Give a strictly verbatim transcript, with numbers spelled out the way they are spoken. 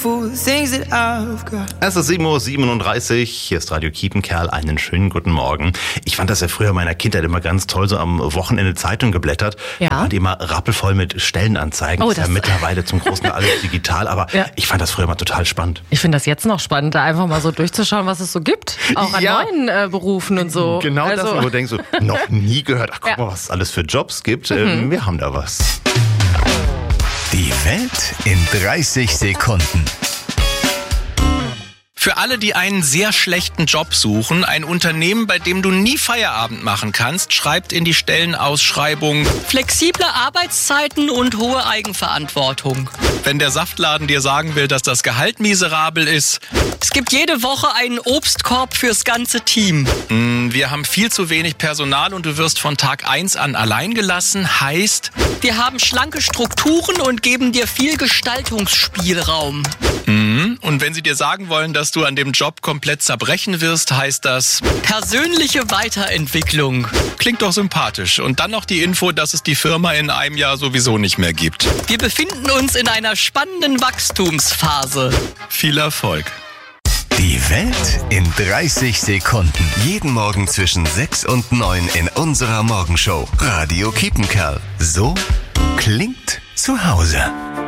Es ist sieben Uhr siebenunddreißig, hier ist Radio Kiepenkerl, einen schönen guten Morgen. Ich fand das ja früher in meiner Kindheit immer ganz toll, so am Wochenende Zeitung geblättert. Ja. Da waren die immer rappelvoll mit Stellenanzeigen. Oh, ist ja das- mittlerweile zum großen Teil alles digital, aber Ja. ich fand das früher immer total spannend. Ich finde das jetzt noch spannend, da einfach mal so durchzuschauen, was es so gibt. Auch an Ja. neuen äh, Berufen und so. Genau also, das, wo du denkst, so, noch nie gehört. Ach, guck Ja. mal, was es alles für Jobs gibt. Ähm, wir haben da was. Die Welt in dreißig Sekunden. Für alle, die einen sehr schlechten Job suchen, ein Unternehmen, bei dem du nie Feierabend machen kannst, schreibt in die Stellenausschreibung: Flexible Arbeitszeiten und hohe Eigenverantwortung. Wenn der Saftladen dir sagen will, dass das Gehalt miserabel ist. Es gibt jede Woche einen Obstkorb fürs ganze Team. mh, Wir haben viel zu wenig Personal und du wirst von Tag eins an allein gelassen, heißt, Wir haben schlanke Strukturen und geben dir viel Gestaltungsspielraum. mh, und wenn sie dir sagen wollen, dass du an dem Job komplett zerbrechen wirst, heißt das, Persönliche Weiterentwicklung. klingt doch sympathisch. Und dann noch die Info, dass es die Firma in einem Jahr sowieso nicht mehr gibt. Wir befinden uns in einer spannenden Wachstumsphase. Viel Erfolg. Die Welt in dreißig Sekunden. Jeden Morgen zwischen sechs und neun in unserer Morgenshow. Radio Kiepenkerl. So klingt zu Hause.